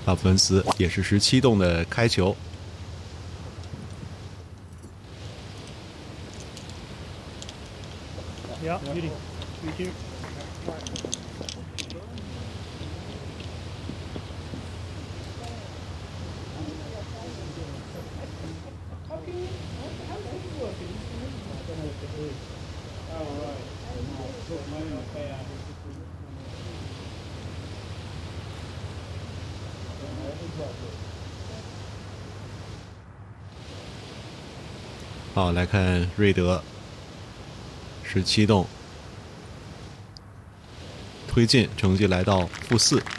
巴布伦斯也是17洞的开球。 Yeah, beauty. Thank you. 好，来看瑞德17洞推进，成绩来到负4。